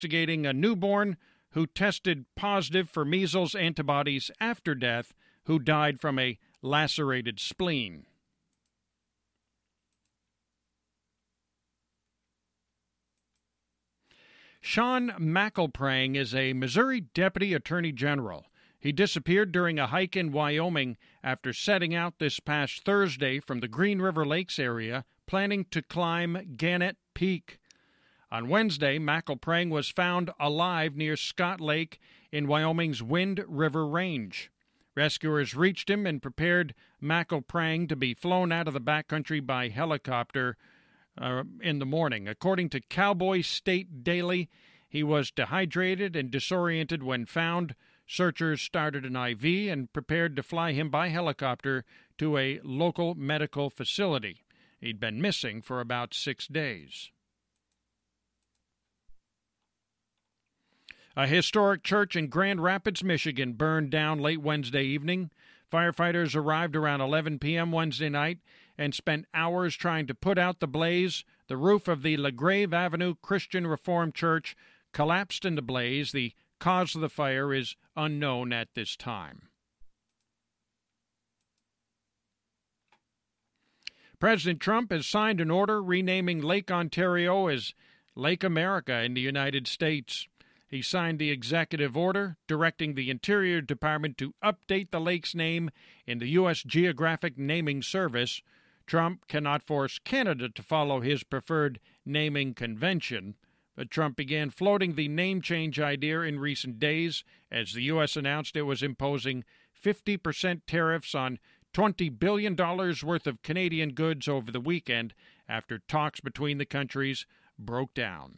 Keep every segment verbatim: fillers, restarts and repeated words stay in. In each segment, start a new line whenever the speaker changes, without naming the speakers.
investigating a newborn who tested positive for measles antibodies after death, who died from a lacerated spleen. Sean McElprang is a Missouri Deputy Attorney General. He disappeared during a hike in Wyoming after setting out this past Thursday from the Green River Lakes area, planning to climb Gannett Peak. On Wednesday, McElprang was found alive near Scott Lake in Wyoming's Wind River Range. Rescuers reached him and prepared McElprang to be flown out of the backcountry by helicopter uh, in the morning. According to Cowboy State Daily, he was dehydrated and disoriented when found. Searchers started an I V and prepared to fly him by helicopter to a local medical facility. He'd been missing for about six days. A historic church in Grand Rapids, Michigan, burned down late Wednesday evening. Firefighters arrived around eleven p.m. Wednesday night and spent hours trying to put out the blaze. The roof of the LaGrave Avenue Christian Reformed Church collapsed in the blaze. The cause of the fire is unknown at this time. President Trump has signed an order renaming Lake Ontario as Lake America in the United States. He signed the executive order directing the Interior Department to update the lake's name in the U S Geographic Naming Service. Trump cannot force Canada to follow his preferred naming convention, but Trump began floating the name change idea in recent days as the U S announced it was imposing fifty percent tariffs on twenty billion dollars worth of Canadian goods over the weekend after talks between the countries broke down.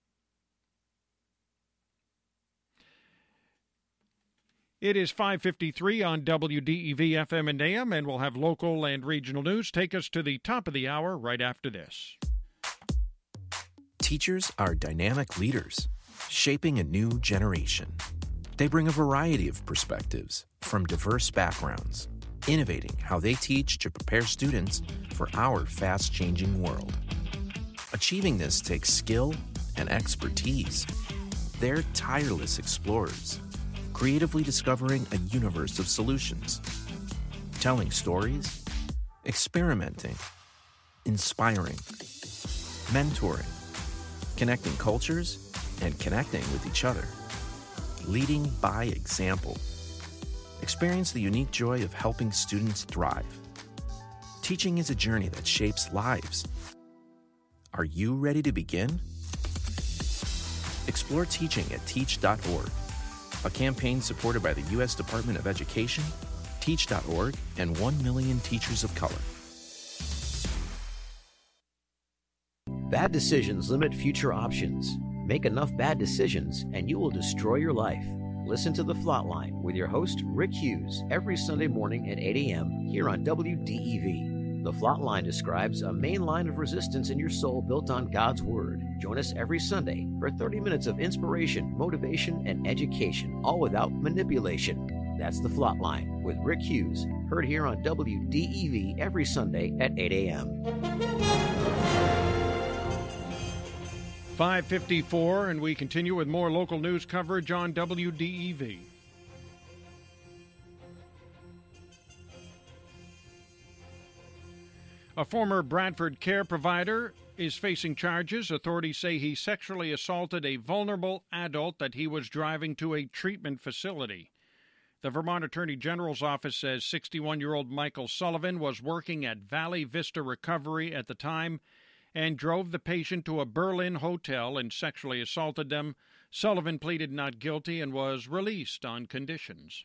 It is five fifty-three on W D E V F M and A M, and we'll have local and regional news take us to the top of the hour right after this.
Teachers are dynamic leaders, shaping a new generation. They bring a variety of perspectives from diverse backgrounds, innovating how they teach to prepare students for our fast-changing world. Achieving this takes skill and expertise. They're tireless explorers, creatively discovering a universe of solutions, telling stories, experimenting, inspiring, mentoring, connecting cultures, and connecting with each other, leading by example. Experience the unique joy of helping students thrive. Teaching is a journey that shapes lives. Are you ready to begin? Explore teaching at teach dot org. A campaign supported by the U S Department of Education, teach dot org, and one million Teachers of Color.
Bad decisions limit future options. Make enough bad decisions and you will destroy your life. Listen to The Flatline with your host, Rick Hughes, every Sunday morning at eight a.m. here on W D E V. The Flatline describes a main line of resistance in your soul built on God's Word. Join us every Sunday for thirty minutes of inspiration, motivation, and education, all without manipulation. That's The Flatline with Rick Hughes, heard here on W D E V every Sunday at eight a.m.
five fifty-four, and we continue with more local news coverage on W D E V. A former Bradford care provider is facing charges. Authorities say he sexually assaulted a vulnerable adult that he was driving to a treatment facility. The Vermont Attorney General's office says sixty-one-year-old Michael Sullivan was working at Valley Vista Recovery at the time and drove the patient to a Berlin hotel and sexually assaulted them. Sullivan pleaded not guilty and was released on conditions.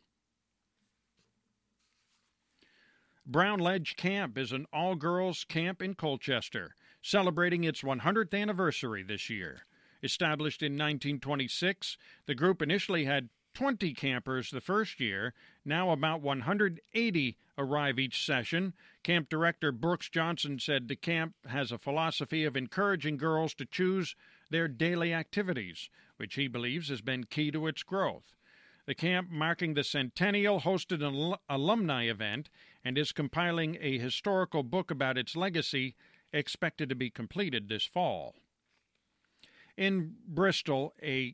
Brown Ledge Camp is an all-girls camp in Colchester, celebrating its one hundredth anniversary this year. Established in nineteen twenty-six, the group initially had twenty campers the first year. Now about one hundred eighty arrive each session. Camp Director Brooks Johnson said the camp has a philosophy of encouraging girls to choose their daily activities, which he believes has been key to its growth. The camp, marking the centennial, hosted an al- alumni event and is compiling a historical book about its legacy, expected to be completed this fall. In Bristol, a